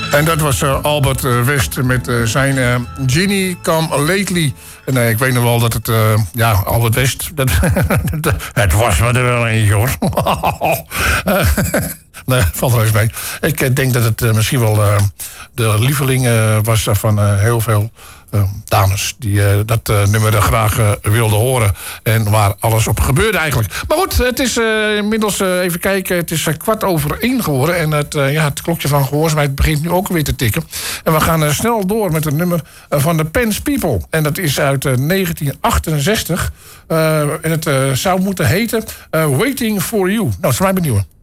En dat was Albert West met zijn Ginny Come Lately. En ik weet nog wel dat het... Albert West... het was me er wel eentje, hoor. Nee, valt er eens mee. Ik denk dat het misschien wel de lieveling was van heel veel dames die dat nummer graag wilden horen. En waar alles op gebeurde eigenlijk. Maar goed, het is inmiddels, even kijken, het is 1:15 geworden. En het klokje van gehoorzaamheid begint nu ook weer te tikken. En we gaan snel door met het nummer van de Pence People. En dat is uit 1968. En het zou moeten heten Waiting for You. Nou, dat is mij benieuwd.